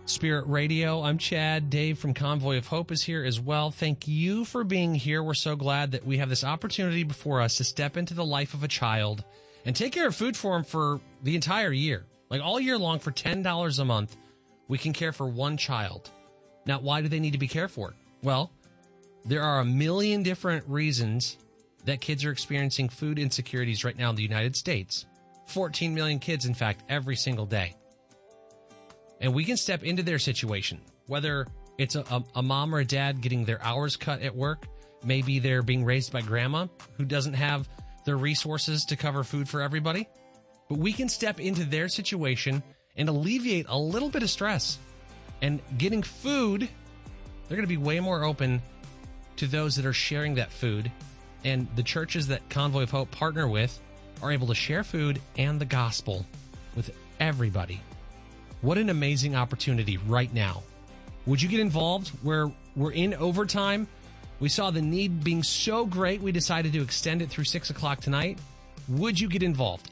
Spirit Radio. I'm Chad. Dave from Convoy of Hope is here as well. Thank you for being here. We're so glad that we have this opportunity before us to step into the life of a child and take care of food for them for the entire year. Like all year long for $10 a month, we can care for one child. Now, why do they need to be cared for? Well, there are a million different reasons that kids are experiencing food insecurities right now in the United States. 14 million kids, in fact, every single day. And we can step into their situation, whether it's a mom or a dad getting their hours cut at work. Maybe they're being raised by grandma who doesn't have the resources to cover food for everybody. But we can step into their situation and alleviate a little bit of stress. And getting food, they're going to be way more open to those that are sharing that food. And the churches that Convoy of Hope partner with are able to share food and the gospel with everybody. What an amazing opportunity right now. Would you get involved? We're in overtime. We saw the need being so great, we decided to extend it through 6 o'clock tonight. Would you get involved?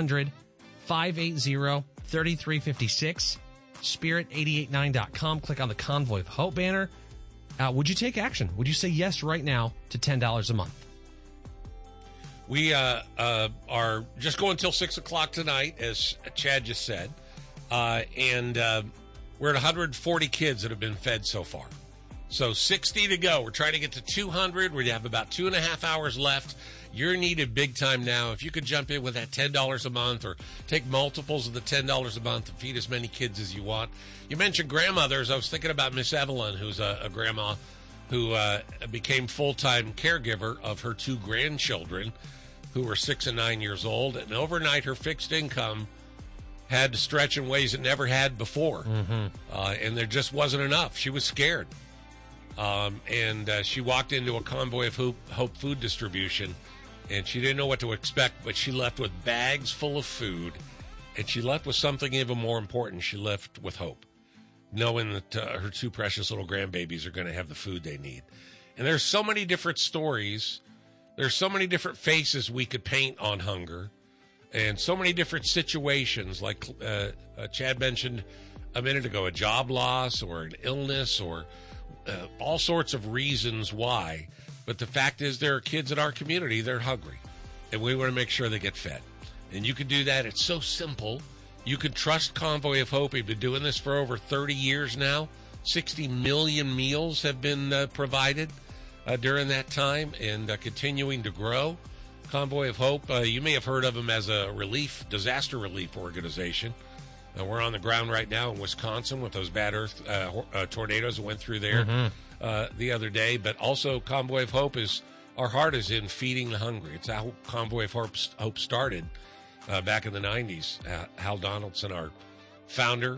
800-580-3356, spirit889.com. Click on the Convoy of Hope banner. Would you take action? Would you say yes right now to $10 a month? We are just going until 6 o'clock tonight, as Chad just said. And we're at 140 kids that have been fed so far. So 60 to go. We're trying to get to 200. We have about 2.5 hours left. You're needed big time now. If you could jump in with that $10 a month or take multiples of the $10 a month and feed as many kids as you want. You mentioned grandmothers. I was thinking about Miss Evelyn, who's a grandma who became full-time caregiver of her 2 grandchildren who were 6 and 9 years old. And overnight, her fixed income had to stretch in ways it never had before. And there just wasn't enough. She was scared. And she walked into a Convoy of Hope food distribution, and she didn't know what to expect, but she left with bags full of food, and she left with something even more important. She left with hope, knowing that her 2 precious little grandbabies are going to have the food they need. And there's so many different stories. There's so many different faces we could paint on hunger. And so many different situations, like Chad mentioned a minute ago, a job loss or an illness or all sorts of reasons why. But the fact is there are kids in our community, they're hungry, and we want to make sure they get fed. And you can do that. It's so simple. You can trust Convoy of Hope. We've been doing this for over 30 years now. 60 million meals have been provided during that time and continuing to grow. Convoy of Hope, you may have heard of them as a disaster relief organization. We're on the ground right now in Wisconsin with those bad tornadoes that went through there the other day. But also Convoy of Hope our heart is in feeding the hungry. It's how Convoy of Hope started back in the 90s. Hal Donaldson, our founder,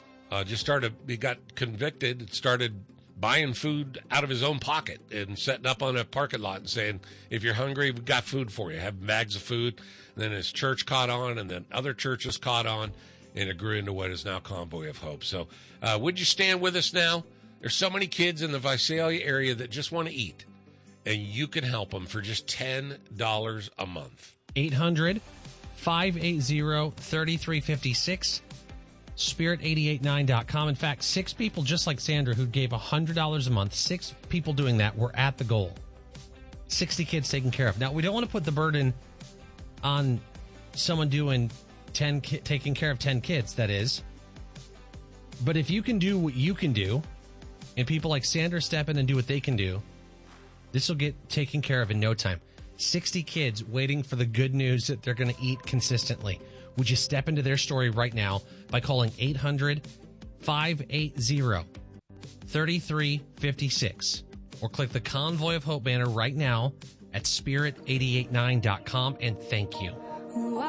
he got convicted and started buying food out of his own pocket and setting up on a parking lot and saying, if you're hungry, we've got food for you. Have bags of food. And then his church caught on, and then other churches caught on, and it grew into what is now Convoy of Hope. So would you stand with us now? There's so many kids in the Visalia area that just want to eat, and you can help them for just $10 a month. 800-580-3356. spirit889.com. In fact, 6 people, just like Sandra, who gave $100 a month, 6 people doing that were at the goal. 60 kids taken care of. Now, we don't want to put the burden on someone doing taking care of 10 kids, that is. But if you can do what you can do, and people like Sandra step in and do what they can do, this will get taken care of in no time. 60 kids waiting for the good news that they're going to eat consistently. Would you step into their story right now by calling 800-580-3356 or click the Convoy of Hope banner right now at spirit889.com, and thank you.